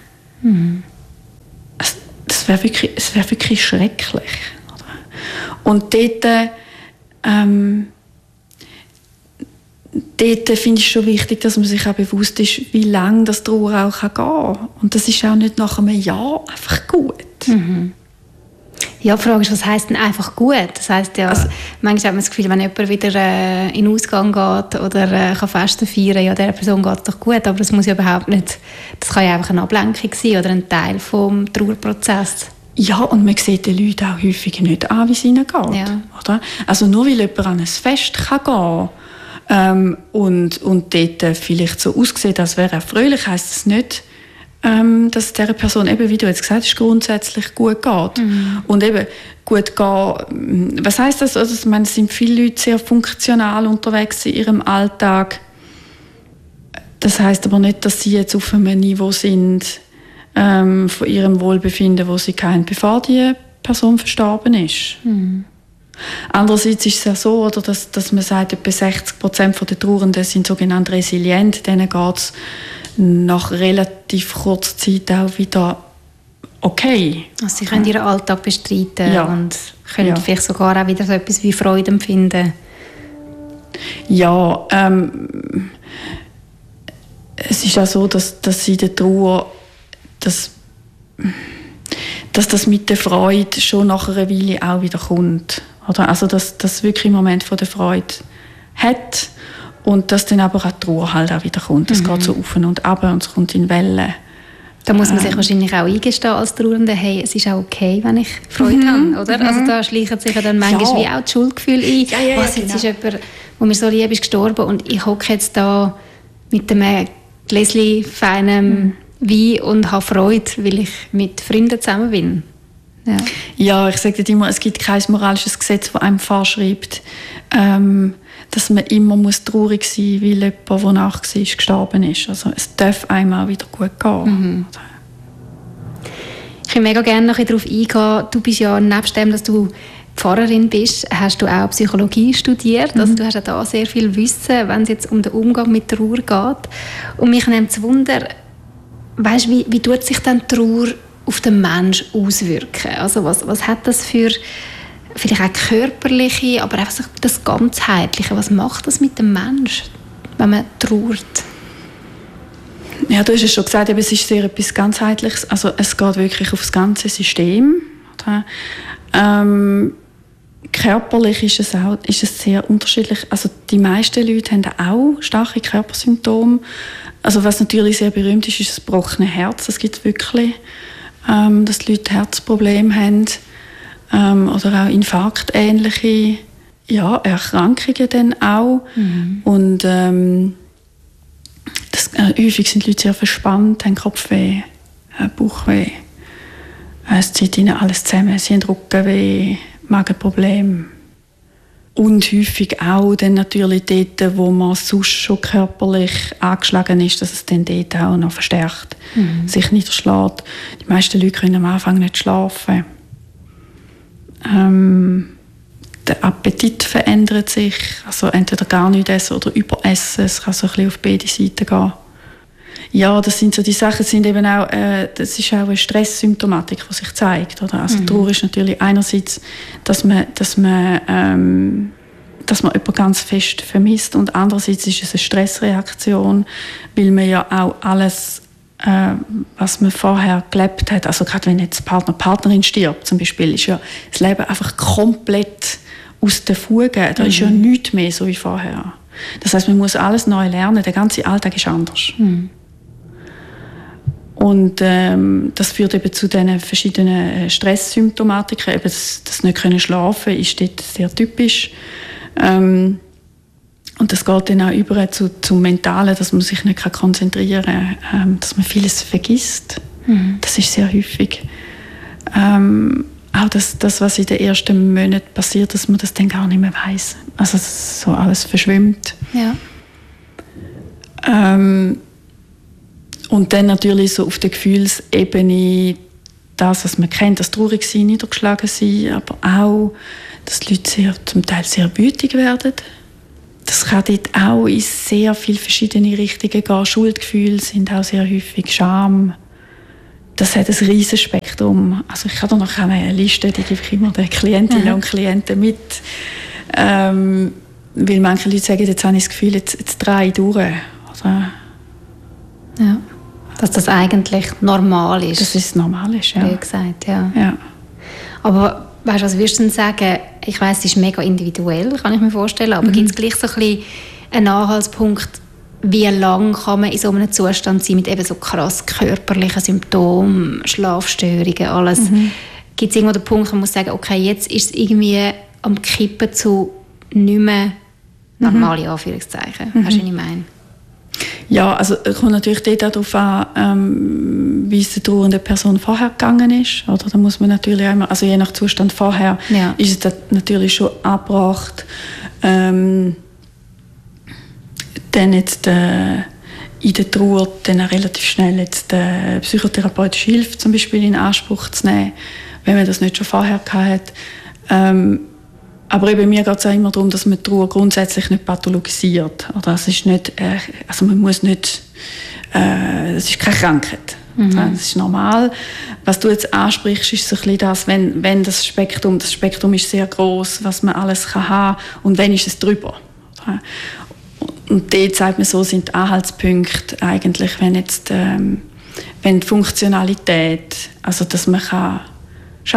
Das wäre wirklich schrecklich. Oder? Und dort finde ich schon wichtig, dass man sich auch bewusst ist, wie lange das Trauer auch gehen kann. Und das ist auch nicht nach einem Jahr einfach gut. Ja, die Frage ist, was heisst denn einfach gut? Das heisst ja, manchmal hat man das Gefühl, wenn jemand wieder in den Ausgang geht oder kann Feste feiern, ja, der Person geht es doch gut, aber das muss ja überhaupt nicht, das kann ja einfach eine Ablenkung sein oder ein Teil vom Trauerprozess. Ja, und man sieht den Leuten auch häufig nicht an, wie es ihnen geht. Ja. Oder? Also nur weil jemand an ein Fest kann gehen und dort vielleicht so aussieht, als wäre er fröhlich, heisst das nicht, dass dieser Person, eben, wie du jetzt gesagt hast, grundsätzlich gut geht. Und eben gut gehen, was heisst das? Also, ich meine, es sind viele Leute sehr funktional unterwegs in ihrem Alltag. Das heisst aber nicht, dass sie jetzt auf einem Niveau sind von ihrem Wohlbefinden, wo sie kennen, bevor die Person verstorben ist. Andererseits ist es ja so, oder, dass man sagt, etwa 60% der Trauernden sind sogenannt resilient, denen geht es nach relativ kurzer Zeit auch wieder okay. Also sie können ihren Alltag bestreiten und können vielleicht sogar auch wieder so etwas wie Freude empfinden. Ja, es ist auch so, dass in der Trauer dass das mit der Freude schon nach einer Weile auch wieder kommt. Oder? Also dass wirklich einen Moment von der Freude hat Und dass dann aber auch die Trauer halt auch wieder kommt. Es geht so auf und ab und es kommt in Wellen. Da muss man sich wahrscheinlich auch eingestehen als Trauernde, hey, es ist auch okay, wenn ich Freude habe, oder? Also da schleichen sich ja dann manchmal wie auch das Schuldgefühl ein. Jetzt ist jemand, der mir so lieb ist, gestorben und ich hocke jetzt da mit einem Gläschen feinem Wein und habe Freude, weil ich mit Freunden zusammen bin. Ja, ich sage immer, es gibt kein moralisches Gesetz, das einem vorschreibt, dass man immer traurig sein muss, weil jemand, der nach war, gestorben ist. Also es darf einem auch wieder gut gehen. Ich würde mega gerne noch darauf eingehen. Du bist ja, nebst dem, dass du Pfarrerin bist, hast du auch Psychologie studiert. Also du hast auch da sehr viel Wissen, wenn es jetzt um den Umgang mit Trauer geht. Und mich nimmt es Wunder, weißt, wie tut sich dann Trauer auf den Menschen auswirken? Also was hat das für vielleicht auch körperliche, aber auch das Ganzheitliche? Was macht das mit dem Menschen, wenn man trauert? Ja, du hast es schon gesagt, es ist sehr etwas Ganzheitliches. Also es geht wirklich auf das ganze System. Körperlich ist es sehr unterschiedlich. Also die meisten Leute haben auch starke Körpersymptome. Also was natürlich sehr berühmt ist das gebrochene Herz. Das gibt es wirklich, dass die Leute Herzprobleme haben. Oder auch infarktähnliche Erkrankungen dann auch. Und häufig sind die Leute sehr verspannt, haben Kopfweh, Bauchweh. Es zieht ihnen alles zusammen. Sie haben Rückenweh, Magenprobleme. Und häufig auch dann natürlich dort, wo man sonst schon körperlich angeschlagen ist, dass es dann dort auch noch verstärkt sich niederschlägt. Die meisten Leute können am Anfang nicht schlafen. Der Appetit verändert sich, also entweder gar nicht essen oder überessen, es kann so ein bisschen auf beide Seiten gehen. Ja, das sind so die Sachen, sind eben auch, das ist auch eine Stresssymptomatik, die sich zeigt, oder? Also Trauer ist natürlich einerseits, dass man jemanden ganz fest vermisst und andererseits ist es eine Stressreaktion, weil man ja auch alles, was man vorher gelebt hat, also gerade wenn jetzt Partnerin stirbt zum Beispiel, ist ja das Leben einfach komplett aus den Fugen. Da ist ja nichts mehr so wie vorher. Das heisst, man muss alles neu lernen, der ganze Alltag ist anders. Und das führt eben zu diesen verschiedenen Stresssymptomatiken. Eben das nicht können schlafen ist dort sehr typisch. Und das geht dann auch über zum Mentalen, dass man sich nicht konzentrieren kann, dass man vieles vergisst. Das ist sehr häufig. Auch das, was in den ersten Monaten passiert, dass man das dann gar nicht mehr weiss. Also so alles verschwimmt. Ja. Und dann natürlich so auf der Gefühlsebene das, was man kennt, das traurig sein, niedergeschlagen sein, aber auch, dass die Leute zum Teil sehr wütig werden. Das kann dort auch in sehr viele verschiedene Richtungen gehen. Schuldgefühle sind auch sehr häufig, Scham. Das hat ein riesiges Spektrum. Also ich habe da noch eine Liste, die gebe ich immer den Klientinnen und Klienten mit. Weil manche Leute sagen, jetzt habe ich das Gefühl, jetzt drehe ich durch. Oder? Ja. Dass das eigentlich normal ist. Dass es normal ist, ja. Wie gesagt, ja. Aber weißt du, was würdest du denn sagen? Ich weiss, es ist mega individuell, kann ich mir vorstellen, aber gibt es gleich so ein bisschen einen Anhaltspunkt, wie lange kann man in so einem Zustand sein mit eben so krass körperlichen Symptomen, Schlafstörungen, alles? Gibt es irgendwo den Punkt, wo man muss sagen, okay, jetzt ist es irgendwie am Kippen zu nicht mehr normale Anführungszeichen. Weißt du, was ich meine? Ja, also es kommt natürlich dort auch darauf an, wie es der trauernden Person vorher gegangen ist. Oder? Da muss man natürlich einmal, also je nach Zustand vorher, ist es natürlich schon abgebracht. Dann jetzt in der Trauer dann relativ schnell jetzt psychotherapeutische Hilfe zum Beispiel in Anspruch zu nehmen, wenn man das nicht schon vorher hatte. Aber eben, mir geht es auch immer darum, dass man die Trauer grundsätzlich nicht pathologisiert. Oder es ist nicht, also man muss nicht, es ist keine Krankheit. Das ist normal. Was du jetzt ansprichst, ist so ein bisschen das, wenn das Spektrum ist sehr groß, was man alles kann haben und wenn ist es drüber. Und dort sagt man so, sind die Anhaltspunkte eigentlich, wenn die Funktionalität, also dass man kann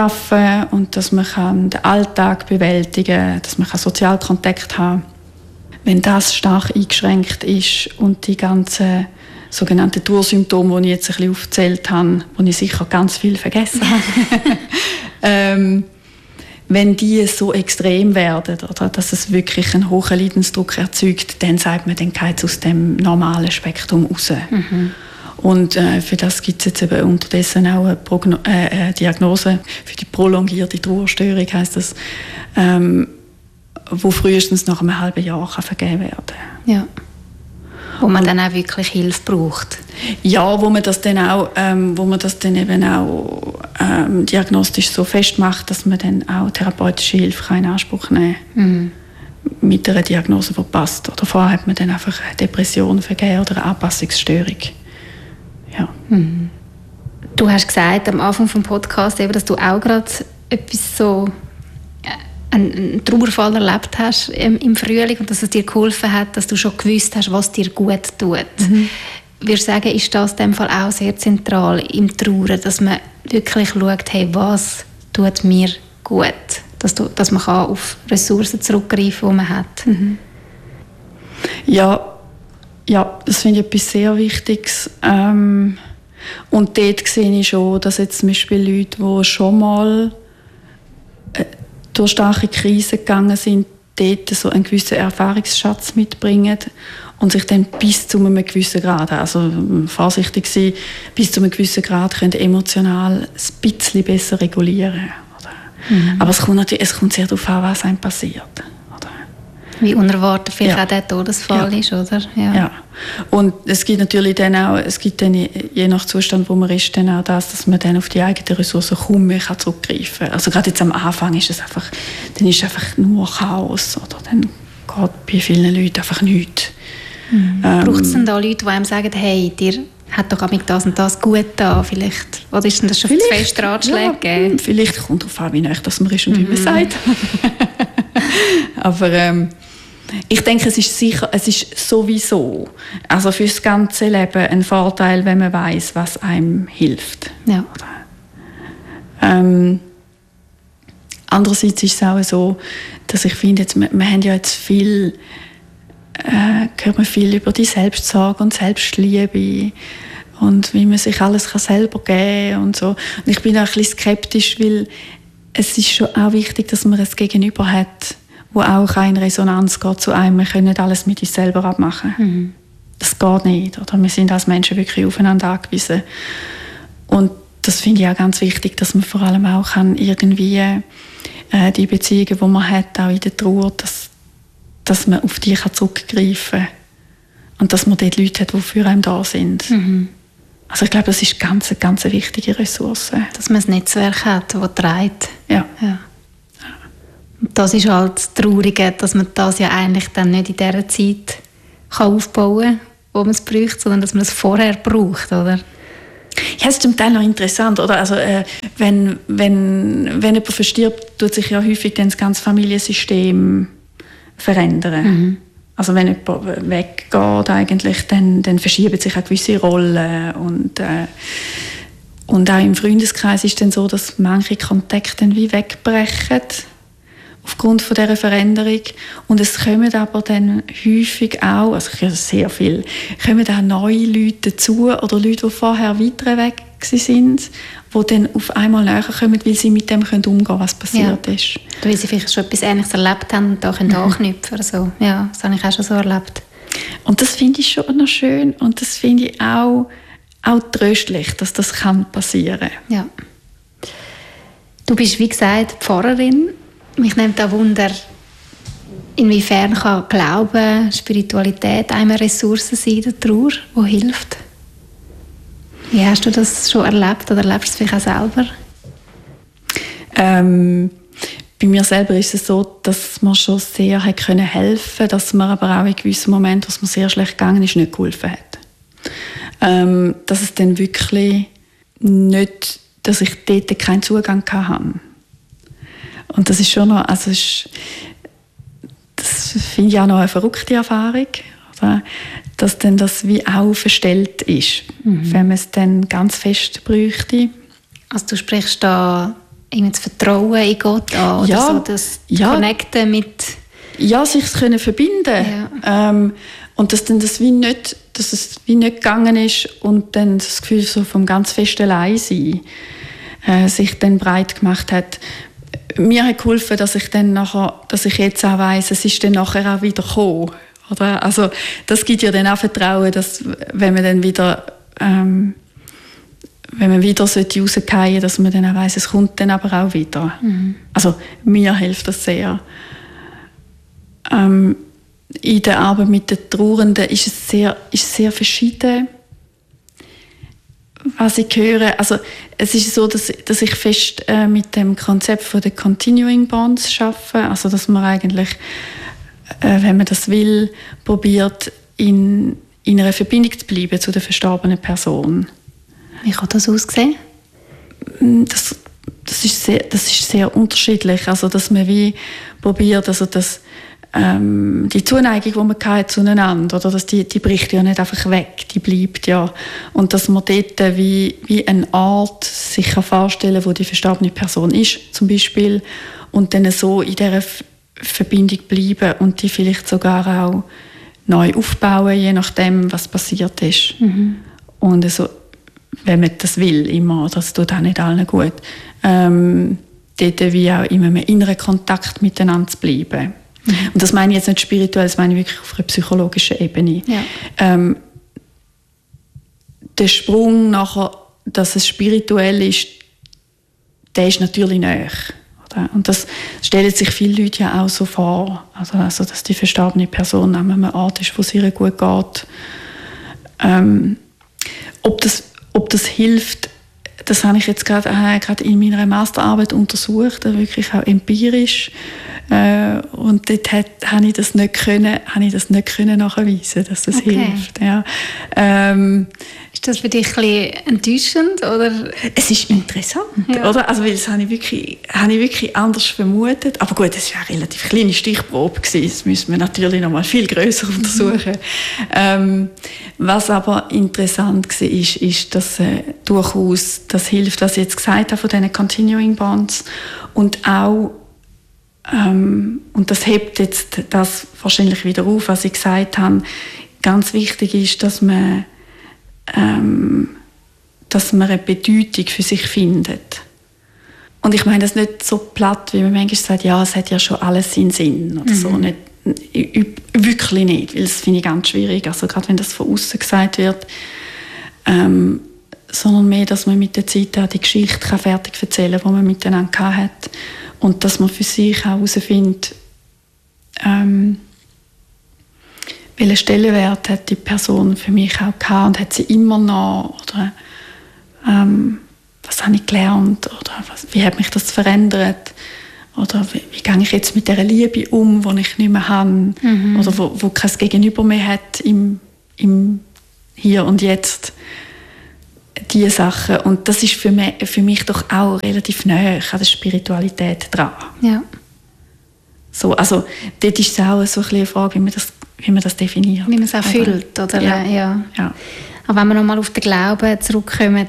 arbeiten und dass man den Alltag bewältigen kann, dass man Sozialkontakt haben kann. wenn das stark eingeschränkt ist und die ganzen sogenannten Trauersymptome, die ich jetzt ein bisschen aufgezählt habe, wo ich sicher ganz viel vergessen habe, wenn die so extrem werden, oder, dass es wirklich einen hohen Leidensdruck erzeugt, dann sagt man, dann geht es aus dem normalen Spektrum raus. Und für das gibt es jetzt eben unterdessen auch eine Diagnose für die prolongierte Trauerstörung, heisst das, wo frühestens nach einem halben Jahr vergeben werden kann. Ja. Wo man dann auch wirklich Hilfe braucht. Ja, wo man das dann eben auch diagnostisch so festmacht, dass man dann auch therapeutische Hilfe in Anspruch nehmen kann. Mit einer Diagnose, die passt. Oder vorher hat man dann einfach eine Depression vergeben oder eine Anpassungsstörung. Ja. Du hast gesagt am Anfang des Podcasts, dass du auch gerade etwas so einen Trauerfall erlebt hast im Frühling und dass es dir geholfen hat, dass du schon gewusst hast, was dir gut tut. Ich würde sagen, ist das in dem Fall auch sehr zentral im Trauern, dass man wirklich schaut, hey, was tut mir gut, dass man auf Ressourcen zurückgreifen kann, die man hat. Ja, das finde ich etwas sehr Wichtiges. Und dort sehe ich schon, dass jetzt zum Beispiel Leute, die schon mal durch starke Krisen gegangen sind, dort so einen gewissen Erfahrungsschatz mitbringen und sich dann bis zu einem gewissen Grad, also vorsichtig sein, bis zu einem gewissen Grad können emotional ein bisschen besser regulieren. Oder? Aber es kommt sehr darauf an, was einem passiert. Oder? Wie unerwartet vielleicht auch der Todesfall ist, oder? Ja. Und es gibt natürlich dann auch, je nach Zustand, wo man ist, dann auch das, dass man dann auf die eigenen Ressourcen kaum mehr zurückgreifen kann. Also gerade jetzt am Anfang ist es einfach nur Chaos, oder? Dann geht bei vielen Leuten einfach nichts. Braucht es denn da Leute, die einem sagen, hey, dir hat doch auch das und das gut da, vielleicht? Oder ist denn das schon zu fest Ratschläge gegeben? Vielleicht kommt darauf an, wie nah das man ist und wie man sagt. Aber ich denke, es ist sowieso, also für das ganze Leben ein Vorteil, wenn man weiss, was einem hilft. Ja. Andererseits ist es auch so, dass ich finde, wir haben ja jetzt viel, hört man viel über die Selbstsorge und Selbstliebe und wie man sich alles selber geben kann und so. Und ich bin auch ein bisschen skeptisch, weil es ist schon auch wichtig, dass man ein Gegenüber hat, wo auch in Resonanz geht zu einem. Wir können nicht alles mit uns selber abmachen. Das geht nicht. Oder? Wir sind als Menschen wirklich aufeinander angewiesen. Und das finde ich auch ganz wichtig, dass man vor allem auch irgendwie die Beziehungen, die man hat, auch in der Trauer, dass man auf die zurückgreifen kann. Und dass man dort Leute hat, die für einen da sind. Also ich glaube, das ist eine ganz wichtige Ressource. Dass man ein Netzwerk hat, das trägt. Ja. Das ist halt das Traurige, dass man das ja eigentlich dann nicht in dieser Zeit aufbauen kann, wo man es braucht, sondern dass man es vorher braucht, oder? Ja, es ist zum Teil noch interessant, oder? Also, wenn jemand verstirbt, tut sich ja häufig dann das ganze Familiensystem verändern. Also wenn jemand weggeht, eigentlich, dann verschieben sich auch gewisse Rollen. Und auch im Freundeskreis ist es dann so, dass manche Kontakte dann wie wegbrechen aufgrund von dieser Veränderung. Und es kommen aber dann häufig auch, also sehr viel, kommen auch neue Leute dazu oder Leute, die vorher weiter weg sind, die dann auf einmal näher kommen, weil sie mit dem umgehen können, was passiert ist. Weil sie vielleicht schon etwas Ähnliches erlebt haben und da anknüpfen können. So. Ja, das habe ich auch schon so erlebt. Und das finde ich schon noch schön und das finde ich auch tröstlich, dass das passieren kann. Ja. Du bist, wie gesagt, Pfarrerin. Mich nimmt auch Wunder, inwiefern kann Glauben, Spiritualität eine Ressource sein, der Trauer, die hilft? Wie hast du das schon erlebt oder erlebst du es vielleicht auch selber? Bei mir selber ist es so, dass man schon sehr helfen konnte, dass man aber auch in gewissen Momenten, wo es mir sehr schlecht gegangen ist, nicht geholfen hat. Dass es dann wirklich nicht, dass ich dort keinen Zugang hatte. Und das ist schon noch, also das finde ich auch noch eine verrückte Erfahrung, oder? Dass dann das wie auch verstellt ist, wenn man es dann ganz fest bräuchte. Also du sprichst da irgendwie das Vertrauen in Gott an oder so das Connecten mit Ja, sich verbinden. Ja. Und dass es wie nicht gegangen ist und dann das Gefühl so vom ganz festen Alleinsein sich dann breit gemacht hat. Mir hat geholfen, dass ich jetzt auch weiss, es ist dann nachher auch wieder gekommen. Oder? Also, das gibt ja dann auch Vertrauen, dass wenn man dann wieder rausfallen sollte, dass man dann auch weiss, es kommt dann aber auch wieder. Mhm. Also, mir hilft das sehr. In der Arbeit mit den Trauernden ist es sehr verschieden, was ich höre. Also, es ist so, dass ich fest mit dem Konzept von den Continuing Bonds arbeite. Also, dass man eigentlich, wenn man das will, probiert, in einer Verbindung zu bleiben zu der verstorbenen Person. Wie kann das aussehen? Das ist sehr unterschiedlich. Also, dass man wie probiert, also dass die Zuneigung, die man hatte zueinander, oder dass die bricht ja nicht einfach weg, die bleibt ja. Und dass man dort wie eine Art sich vorstellen kann, wo die verstorbene Person ist, zum Beispiel, und dann so in dieser Verbindung bleiben und die vielleicht sogar auch neu aufbauen, je nachdem, was passiert ist. Mhm. Und also, wenn man das will, immer, das tut auch nicht allen gut, dort wie auch in einem inneren Kontakt miteinander zu bleiben. Und das meine ich jetzt nicht spirituell, das meine ich wirklich auf einer psychologischen Ebene. Ja. Der Sprung nachher, dass es spirituell ist, der ist natürlich nahe. Und das stellen sich viele Leute ja auch so vor. Also dass die verstorbene Person an einem Ort ist, wo es ihr gut geht. Ob das hilft, das habe ich jetzt gerade in meiner Masterarbeit untersucht, wirklich auch empirisch. Und dort habe ich das nicht können nachweisen, dass das hilft. Ja. Ist das für dich ein bisschen enttäuschend? Oder? Es ist interessant, ja. Oder? Also, weil das habe ich wirklich anders vermutet. Aber gut, es war eine relativ kleine Stichprobe gewesen. Das müssen wir natürlich noch mal viel grösser untersuchen. Was aber interessant war, ist, dass durchaus das hilft, was ich jetzt gesagt habe von diesen Continuing Bonds. Und auch und das hebt jetzt das wahrscheinlich wieder auf, was ich gesagt habe. Ganz wichtig ist, dass man eine Bedeutung für sich findet. Und ich meine das nicht so platt, wie man manchmal sagt, ja, es hat ja schon alles seinen Sinn oder so. Nicht, wirklich nicht, weil das finde ich ganz schwierig, also gerade wenn das von außen gesagt wird, sondern mehr, dass man mit der Zeit auch die Geschichte fertig erzählen kann, die man miteinander hat. Und dass man für sich auch herausfindet, welchen Stellenwert hat die Person für mich auch gehabt und hat sie immer noch, oder was habe ich gelernt, oder wie hat mich das verändert, oder wie gehe ich jetzt mit dieser Liebe um, die ich nicht mehr habe, oder wo kein Gegenüber mehr hat im Hier und Jetzt. Diese Sachen. Und das ist für mich doch auch relativ nahe an der Spiritualität dran. Ja. So, also dort ist es auch so eine Frage, wie man das definiert. Wie man es auch fühlt, oder? Ja. Aber wenn wir nochmal auf den Glauben zurückkommen,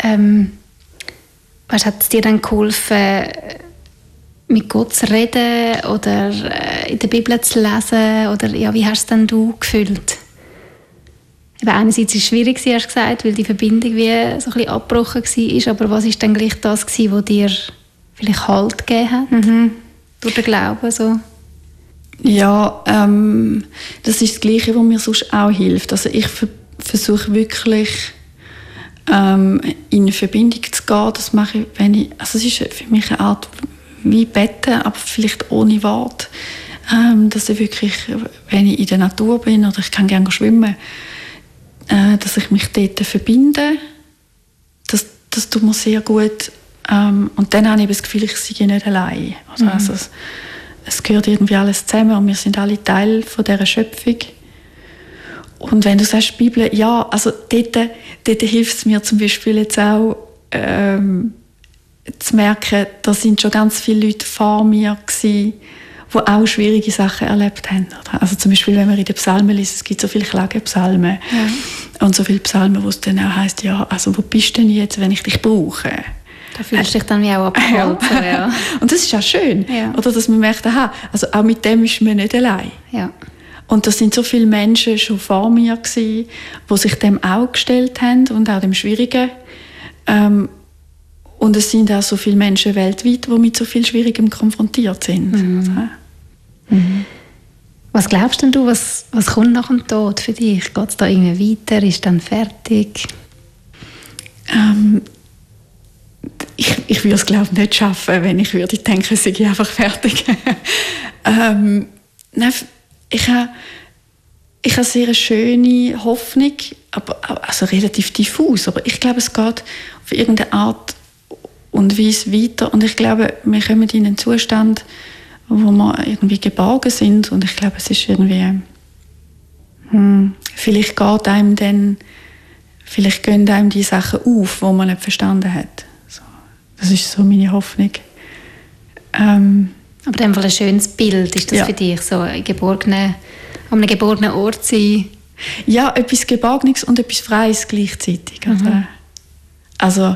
hat es dir dann geholfen, mit Gott zu reden oder in der Bibel zu lesen? Oder ja, wie hast du es denn gefühlt? Aber einerseits war es schwierig, hast du gesagt, weil die Verbindung wie so ein bisschen abgebrochen war. Aber was war dann gleich das, was dir vielleicht Halt gegeben hat? Durch den Glauben? So? Ja, das ist das Gleiche, was mir sonst auch hilft. Also ich versuche wirklich, in Verbindung zu gehen. Das mache ich, also es ist für mich eine Art wie Betten, aber vielleicht ohne Wort. Dass ich wirklich, wenn ich in der Natur bin oder ich kann gerne schwimmen, dass ich mich dort verbinde, das tut mir sehr gut. Und dann habe ich das Gefühl, ich sei nicht allein. Also es gehört irgendwie alles zusammen und wir sind alle Teil von dieser Schöpfung. Und wenn du sagst Bibel, ja, also dort hilft es mir zum Beispiel jetzt auch, zu merken, da sind schon ganz viele Leute vor mir gewesen, die auch schwierige Sachen erlebt haben. Also zum Beispiel, wenn man in den Psalmen liest, es gibt so viele Klagepsalmen und so viele Psalmen, wo es dann auch heisst, ja, also wo bist du denn jetzt, wenn ich dich brauche? Da fühlst du dich dann wie auch abgeholt. So, ja. Und das ist auch schön. Ja. Oder dass man merkt, also auch mit dem ist man nicht allein. Ja. Und da sind so viele Menschen schon vor mir gewesen, die sich dem auch gestellt haben und auch dem Schwierigen. Und es sind auch so viele Menschen weltweit, die mit so viel Schwierigem konfrontiert sind. Mhm. Mhm. Was glaubst denn du, was kommt nach dem Tod für dich? Geht es da irgendwie weiter? Ist dann fertig? Ich würde es, glaube ich, nicht schaffen, wenn ich würde denken, es sei einfach fertig. Nein, ich habe eine sehr schöne Hoffnung, also relativ diffus, aber ich glaube, es geht auf irgendeine Art und Weise weiter. Und ich glaube, wir kommen in einen Zustand, wo wir irgendwie geborgen sind. Und ich glaube, es ist irgendwie... vielleicht geht einem dann... Vielleicht gehen einem die Sachen auf, die man nicht verstanden hat. So, das ist so meine Hoffnung. Aber in dem Fall ein schönes Bild. Ist das für dich so an einem geborgenen Ort sein? Ja, etwas Geborgenes und etwas Freies gleichzeitig. Mhm. Also,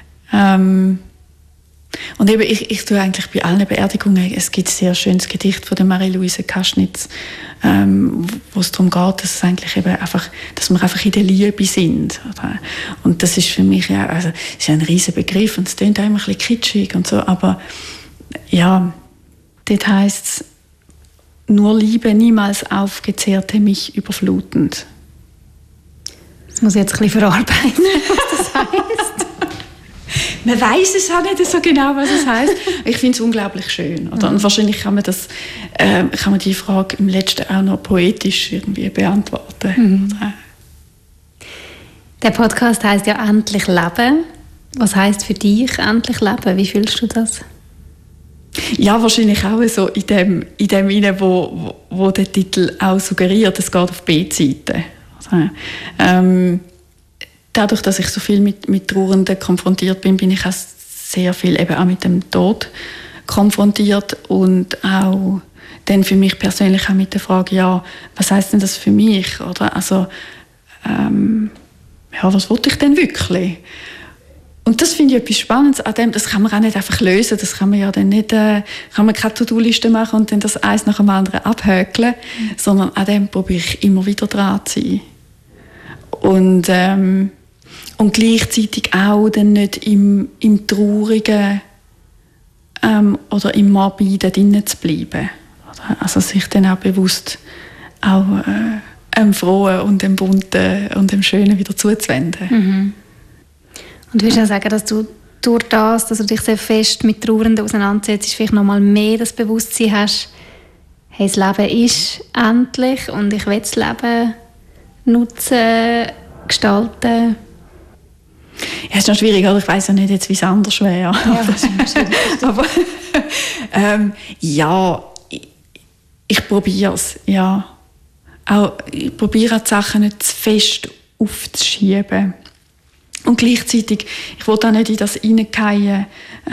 und eben, ich tue eigentlich bei allen Beerdigungen, es gibt ein sehr schönes Gedicht von der Marie-Louise Kaschnitz, wo es darum geht, dass wir einfach in der Liebe sind. Oder? Und das ist für mich ja, also, ist ein riesen Begriff und es klingt auch immer ein bisschen kitschig und so, aber ja, dort heisst es, nur Liebe, niemals aufgezehrte mich überflutend. Das muss ich jetzt ein bisschen verarbeiten, was das heisst. Man weiss es auch nicht so genau, was es heisst. Ich finde es unglaublich schön. Oder? Und wahrscheinlich kann man die Frage im Letzten auch noch poetisch irgendwie beantworten. Mhm. Der Podcast heisst ja «Endlich leben». Was heisst für dich «Endlich leben»? Wie fühlst du das? Ja, wahrscheinlich auch so in dem hinein, wo der Titel auch suggeriert, es geht auf B-Seite. Dadurch, dass ich so viel mit Trauernden konfrontiert bin ich auch sehr viel eben auch mit dem Tod konfrontiert und auch dann für mich persönlich auch mit der Frage, ja, was heisst denn das für mich? Oder also, was wollte ich denn wirklich? Und das finde ich etwas Spannendes an dem, das kann man auch nicht einfach lösen, das kann man ja dann nicht, kann man keine To-Do-Liste machen und dann das eins nach dem anderen abhäkeln, sondern an dem probiere ich immer wieder dran zu sein. Und gleichzeitig auch dann nicht im Traurigen oder im Morbiden drinnen zu bleiben. Also sich dann auch bewusst auch dem Frohen und dem Bunten und dem Schönen wieder zuzuwenden. Mhm. Und du würdest auch sagen, dass du durch das, dass du dich sehr fest mit Trauernden auseinandersetzt, vielleicht noch mal mehr das Bewusstsein hast, hey, das Leben ist endlich und ich will das Leben nutzen, gestalten. Ja, ist noch schwierig, oder? Ich weiss ja nicht, jetzt, wie es anders wäre. Ja, das ist aber ja, ich probiere es. Ja. Ich probiere die Sachen nicht zu fest aufzuschieben. Und gleichzeitig, ich will auch nicht in das hineingehen,